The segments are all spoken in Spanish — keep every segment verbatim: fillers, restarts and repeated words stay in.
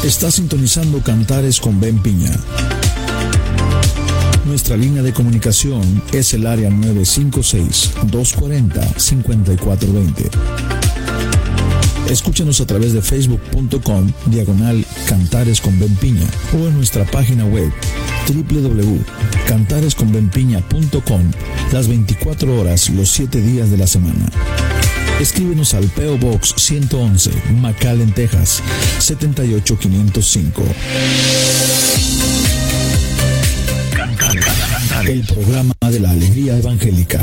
Está sintonizando Cantares con Ben Piña. Nuestra línea de comunicación es el área nueve cinco seis, dos cuatro cero, cinco cuatro dos cero. Escúchanos a través de facebook punto com, diagonal Cantares con Ben Piña, o en nuestra página web doble u doble u doble u punto cantares con ben piña punto com, las veinticuatro horas, los siete días de la semana. Escríbenos al P O Box ciento once, McAllen, Texas, setenta y ocho quinientos cinco. El programa de la alegría evangélica.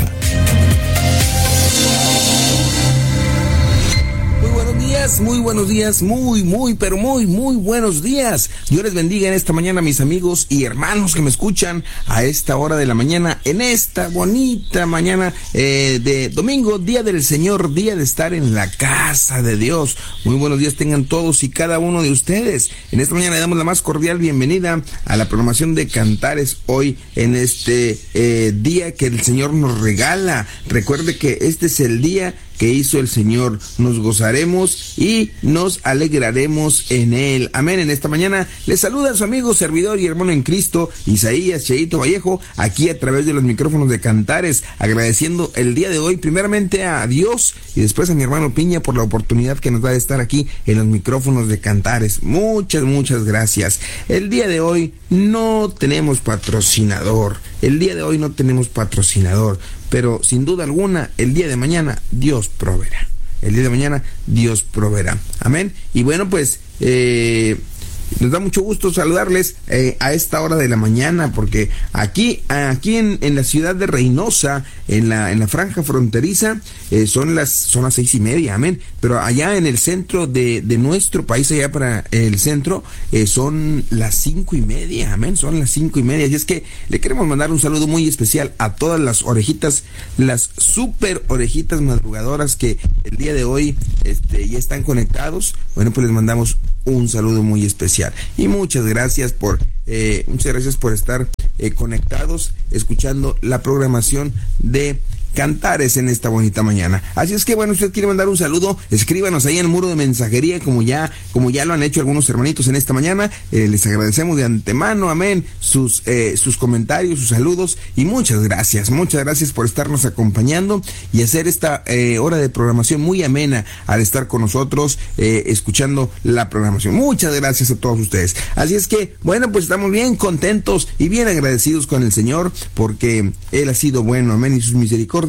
Muy buenos días, muy, muy, pero muy, muy buenos días. Dios les bendiga en esta mañana, mis amigos y hermanos que me escuchan a esta hora de la mañana, en esta bonita mañana eh, de domingo, día del Señor, día de estar en la casa de Dios. Muy buenos días tengan todos y cada uno de ustedes. En esta mañana le damos la más cordial bienvenida a la programación de Cantares hoy en este eh, día que el Señor nos regala. Recuerde que este es el día que hizo el Señor, nos gozaremos y nos alegraremos en Él. Amén. En esta mañana les saluda su amigo, servidor y hermano en Cristo, Isaías Cheito Vallejo, aquí a través de los micrófonos de Cantares, agradeciendo el día de hoy primeramente a Dios y después a mi hermano Piña por la oportunidad que nos da de estar aquí en los micrófonos de Cantares. Muchas, muchas gracias. El día de hoy no tenemos patrocinador. El día de hoy no tenemos patrocinador. Pero sin duda alguna, el día de mañana Dios proveerá. El día de mañana Dios proveerá. Amén. Y bueno, pues eh, nos da mucho gusto saludarles eh, a esta hora de la mañana, porque aquí, aquí en, en la ciudad de Reynosa, en la, en la franja fronteriza, eh, son las son las seis y media, amén. Pero allá en el centro de, de nuestro país, allá para el centro, eh, son las cinco y media, amén. Son las cinco y media. Y es que le queremos mandar un saludo muy especial a todas las orejitas, las super orejitas madrugadoras que el día de hoy este, ya están conectados. Bueno, pues les mandamos un saludo muy especial y muchas gracias por eh, muchas gracias por estar eh, conectados escuchando la programación de Cantares en esta bonita mañana. Así es que bueno, usted quiere mandar un saludo, escríbanos ahí en el muro de mensajería, como ya como ya lo han hecho algunos hermanitos en esta mañana. Eh, les agradecemos de antemano, amén, sus eh, sus comentarios, sus saludos y muchas gracias, muchas gracias por estarnos acompañando y hacer esta eh, hora de programación muy amena al estar con nosotros eh, escuchando la programación. Muchas gracias a todos ustedes. Así es que bueno, pues estamos bien contentos y bien agradecidos con el Señor porque Él ha sido bueno, amén, y sus misericordias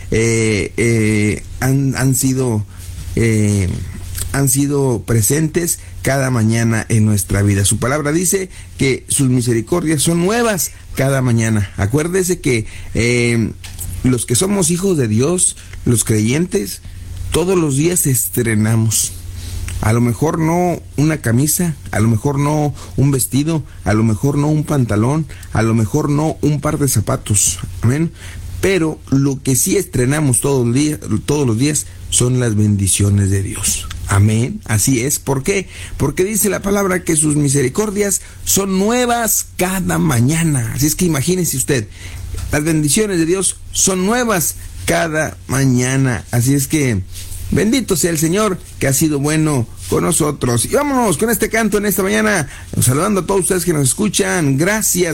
Eh, eh, han, han sido eh, han sido presentes cada mañana en nuestra vida. Su palabra dice que sus misericordias son nuevas cada mañana. Acuérdese que eh, los que somos hijos de Dios, los creyentes, todos los días estrenamos. A lo mejor no una camisa, a lo mejor no un vestido, a lo mejor no un pantalón, a lo mejor no un par de zapatos. Amén. Pero lo que sí estrenamos todos los días, todos los días son las bendiciones de Dios. Amén. Así es. ¿Por qué? Porque dice la palabra que sus misericordias son nuevas cada mañana. Así es que imagínese usted, las bendiciones de Dios son nuevas cada mañana. Así es que bendito sea el Señor que ha sido bueno con nosotros. Y vámonos con este canto en esta mañana, saludando a todos ustedes que nos escuchan. Gracias.